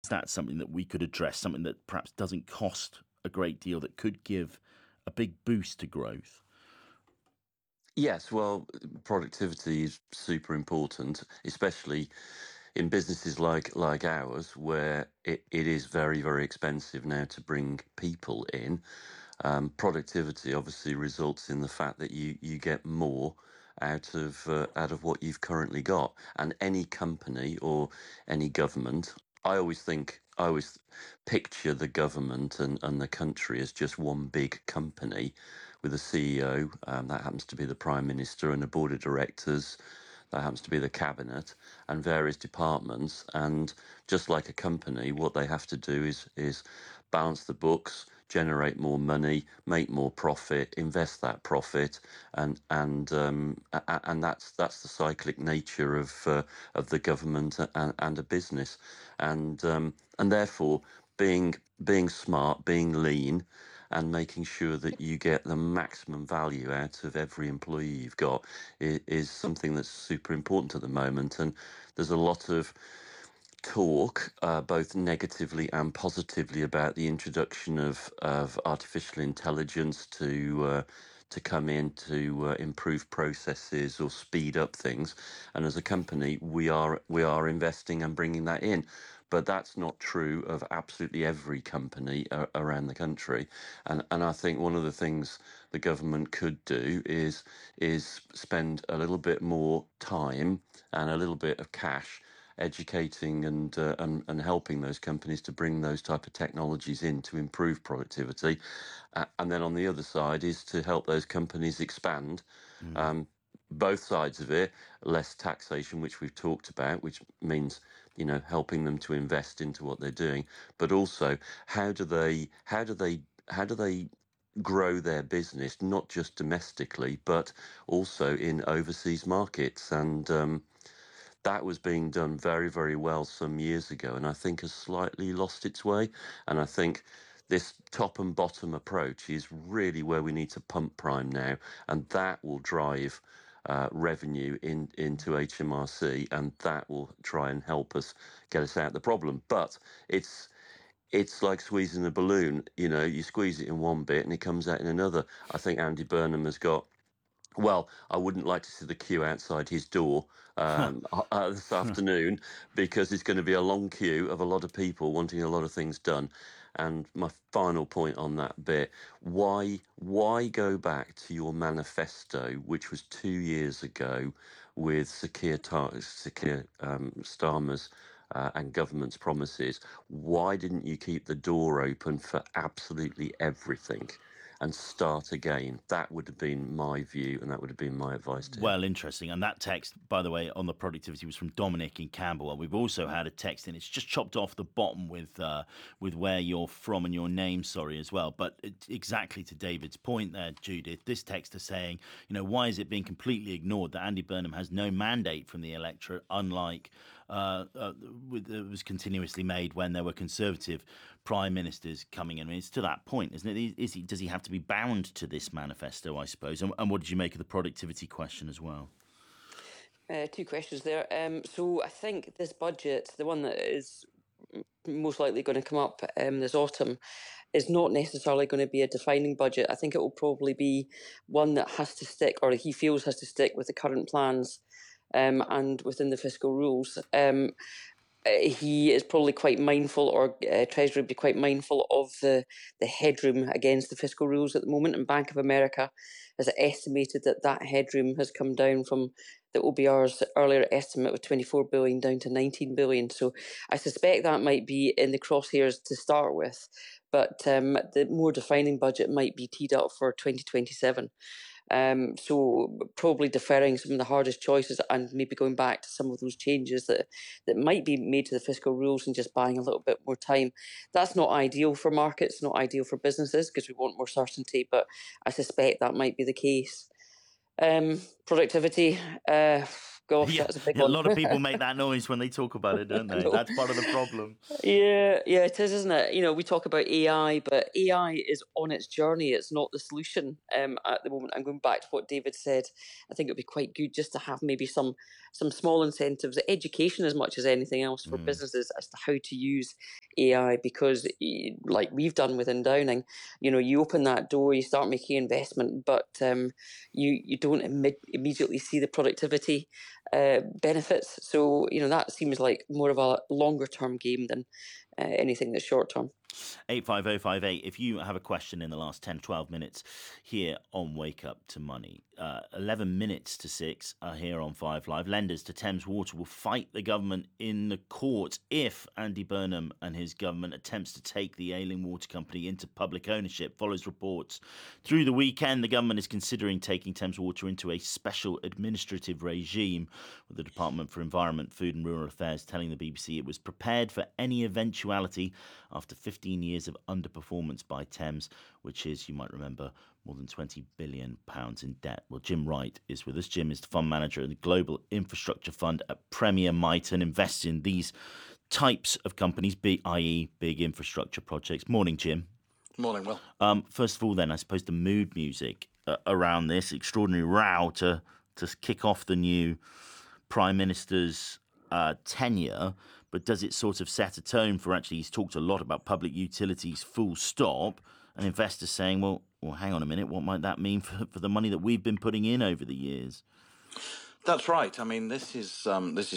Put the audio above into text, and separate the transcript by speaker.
Speaker 1: Is that something that we could address, something that perhaps doesn't cost a great deal, that could give a big boost to growth?
Speaker 2: Yes, well, productivity is super important, especially in businesses like ours, where it is very, very expensive now to bring people in. Productivity obviously results in the fact that you get more out of what you've currently got, and any company or any government. I always picture the government and the country as just one big company with a CEO, that happens to be the Prime Minister, and a board of directors, that happens to be the cabinet, and various departments. And just like a company, what they have to do is balance the books, generate more money, make more profit, invest that profit, and that's the cyclic nature of the government and a business, and therefore being smart, being lean, and making sure that you get the maximum value out of every employee you've got is something that's super important at the moment. And there's a lot of talk, both negatively and positively, about the introduction of artificial intelligence to come in to improve processes or speed up things. And as a company, we are investing and bringing that in. But that's not true of absolutely every company around the country. And I think one of the things the government could do is spend a little bit more time and a little bit of cash educating and helping those companies to bring those type of technologies in to improve productivity, and then on the other side is to help those companies expand.
Speaker 1: Mm.
Speaker 2: Um, both sides of it, less taxation, which we've talked about, which means helping them to invest into what they're doing, but also how do they grow their business, not just domestically but also in overseas markets. And that was being done very, very well some years ago, and I think has slightly lost its way. And I think this top and bottom approach is really where we need to pump prime now, and that will drive revenue into HMRC, and that will try and help us get us out of the problem. But it's like squeezing a balloon. You squeeze it in one bit and it comes out in another. I think Andy Burnham has got, well, I wouldn't like to see the queue outside his door this afternoon, because it's going to be a long queue of a lot of people wanting a lot of things done. And my final point on that bit: why go back to your manifesto, which was 2 years ago, with Sakir Starmer's and government's promises? Why didn't you keep the door open for absolutely everything and start again? That would have been my view, and that would have been my advice to him.
Speaker 1: Well, interesting. And that text, by the way, on the productivity was from Dominic in Camberwell. We've also had a text in. It's just chopped off the bottom with where you're from and your name, sorry, as well. But exactly to David's point there, Judith, this text is saying, why is it being completely ignored that Andy Burnham has no mandate from the electorate, unlike it was continuously made when there were Conservative prime ministers coming in? I mean, it's to that point, isn't it? Does he have to be bound to this manifesto, I suppose? And what did you make of the productivity question as well?
Speaker 3: Two questions there. So I think this budget, the one that is most likely going to come up this autumn, is not necessarily going to be a defining budget. I think it will probably be one that has to stick, or he feels has to stick, with the current plans and within the fiscal rules. He is probably quite mindful, or Treasury would be quite mindful of the headroom against the fiscal rules at the moment. And Bank of America has estimated that headroom has come down from the OBR's earlier estimate of 24 billion down to 19 billion. So I suspect that might be in the crosshairs to start with, but the more defining budget might be teed up for 2027. So probably deferring some of the hardest choices and maybe going back to some of those changes that might be made to the fiscal rules and just buying a little bit more time. That's not ideal for markets, not ideal for businesses, because we want more certainty, but I suspect that might be the case. Productivity, Gosh,
Speaker 1: Yeah,
Speaker 3: that's a big
Speaker 1: a
Speaker 3: one.
Speaker 1: lot of people make that noise when they talk about it, don't
Speaker 3: I
Speaker 1: they?
Speaker 3: know.
Speaker 1: That's part of the problem.
Speaker 3: Yeah, it is, isn't it? We talk about AI, but AI is on its journey. It's not the solution at the moment. I'm going back to what David said. I think it would be quite good just to have maybe some small incentives, education as much as anything else for businesses as to how to use AI. Because, like we've done within Downing, you open that door, you start making investment, but you don't immediately see the productivity benefits. So, that seems like more of a longer term game than anything that's short term.
Speaker 1: 85058. If you have a question in the last 10, 12 minutes here on Wake Up to Money, 11 minutes to 6 here on 5 Live. Lenders to Thames Water will fight the government in the court if Andy Burnham and his government attempts to take the Ailing Water Company into public ownership. Follows reports. Through the weekend, the government is considering taking Thames Water into a special administrative regime, with the Department for Environment, Food and Rural Affairs telling the BBC it was prepared for any eventuality after 15 years of underperformance by Thames, which is, you might remember, more than £20 billion in debt. Well, Jim Wright is with us. Jim is the fund manager of the Global Infrastructure Fund at Premier Miton, invests in these types of companies, i.e. big infrastructure projects. Morning, Jim.
Speaker 4: Morning, Will.
Speaker 1: First of all, then, I suppose the mood music around this extraordinary row to kick off the new Prime Minister's tenure, but does it sort of set a tone for actually, he's talked a lot about public utilities full stop, and investors saying, well, hang on a minute, what might that mean for the money that we've been putting in over the years?
Speaker 4: That's right. I mean, this is